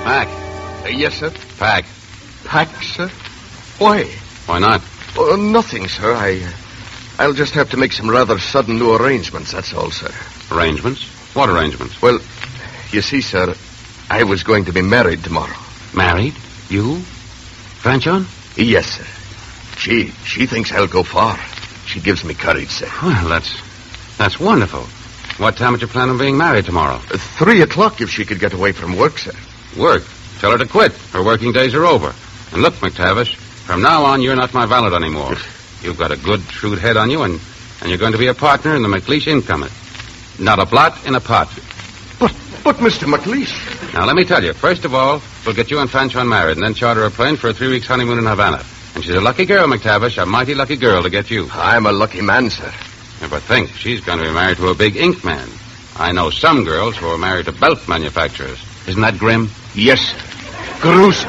Pack. Yes, sir. Pack. Pack, sir? Why? Why not? Nothing, sir. I'll just have to make some rather sudden new arrangements, that's all, sir. Arrangements? What arrangements? Well, you see, sir, I was going to be married tomorrow. Married? You? Franchon? Yes, sir. She thinks I'll go far. She gives me courage, sir. Well, that's wonderful. What time did you plan on being married tomorrow? 3 o'clock if she could get away from work, sir. Work? Tell her to quit. Her working days are over. And look, McTavish, from now on, you're not my valet anymore. You've got a good, shrewd head on you, and you're going to be a partner in the McLeish income. Not a blot in a pot. But, Mr. McLeish... Now, let me tell you. First of all, we'll get you and Franchon married, and then charter a plane for a 3 weeks honeymoon in Havana. And she's a lucky girl, McTavish, a mighty lucky girl to get you. I'm a lucky man, sir. Yeah, but think, she's going to be married to a big ink man. I know some girls who are married to belt manufacturers. Isn't that grim? Yes, sir. Gruesome.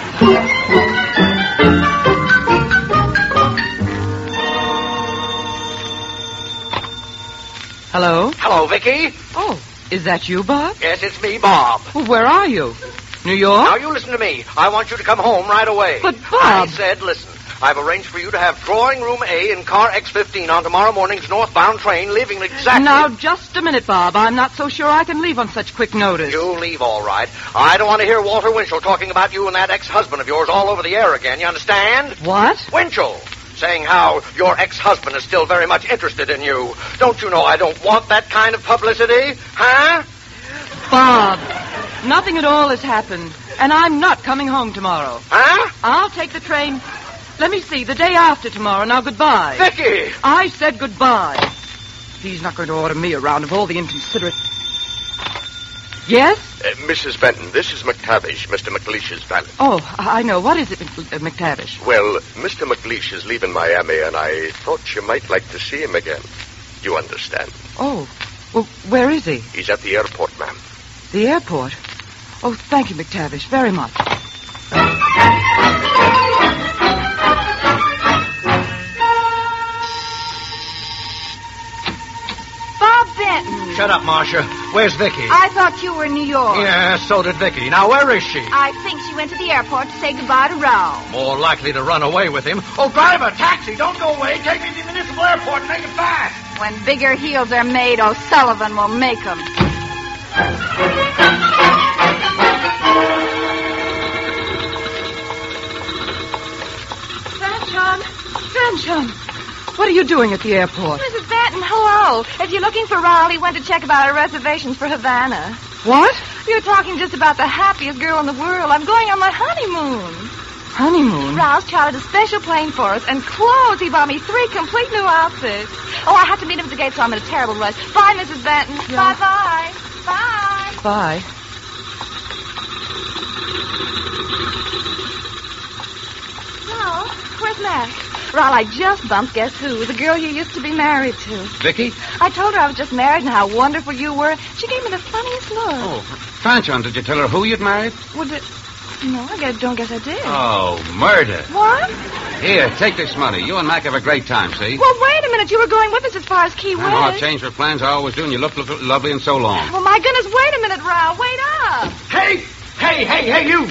Hello? Hello, Vicky. Oh, is that you, Bob? Yes, it's me, Bob. Well, where are you? New York? Now, you listen to me. I want you to come home right away. But, Bob... I said, listen. I've arranged for you to have drawing room A in car X15 on tomorrow morning's northbound train, leaving exactly... Now, just a minute, Bob. I'm not so sure I can leave on such quick notice. You leave, all right. I don't want to hear Walter Winchell talking about you and that ex-husband of yours all over the air again. You understand? What? Winchell. Saying how your ex-husband is still very much interested in you. Don't you know I don't want that kind of publicity? Huh? Bob, nothing at all has happened, and I'm not coming home tomorrow. Huh? I'll take the train... Let me see, the day after tomorrow. Now, goodbye. Vicky! I said goodbye. He's not going to order me around of all the inconsiderate... Yes? Mrs. Benton, this is McTavish, Mr. McLeish's valet. Oh, I know. What is it, McTavish? Well, Mr. McLeish is leaving Miami, and I thought you might like to see him again. You understand? Oh, well, where is he? He's at the airport, ma'am. The airport? Oh, thank you, McTavish, very much. Benton. Shut up, Marcia. Where's Vicky? I thought you were in New York. Yeah, so did Vicky. Now, where is she? I think she went to the airport to say goodbye to Ralph. More likely to run away with him. Oh, driver, taxi, don't go away. Take me to the municipal airport and make it fast. When bigger heels are made, O'Sullivan will make them. Franchon, what are you doing at the airport? Mrs. Benton, hello. If you're looking for Raoul, he went to check about our reservations for Havana. What? You're talking just about the happiest girl in the world. I'm going on my honeymoon. Honeymoon? Raoul's chartered a special plane for us, and clothes. He bought me 3 complete new outfits. Oh, I have to meet him at the gate, so I'm in a terrible rush. Bye, Mrs. Benton. Yeah. Bye-bye. Bye. Bye. Raoul, where's Mac? Raoul, I just bumped, guess who? The girl you used to be married to. Vicky? I told her I was just married and how wonderful you were. She gave me the funniest look. Oh, Franchon, did you tell her who you'd married? Well, no, I don't guess I did. Oh, murder. What? Here, take this money. You and Mac have a great time, see? Well, wait a minute. You were going with us as far as Key West. I know I've changed our plans. I always do, and you look lovely in so long. Well, my goodness, wait a minute, Raoul. Wait up. Hey, you.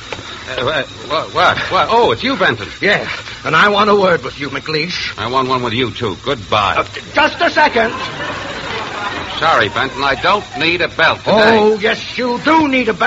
What? Oh, it's you, Benton. Yeah, and I want a word with you, McLeish. I want one with you, too. Goodbye. Just a second. Sorry, Benton. I don't need a belt today. Oh, yes, you do need a belt.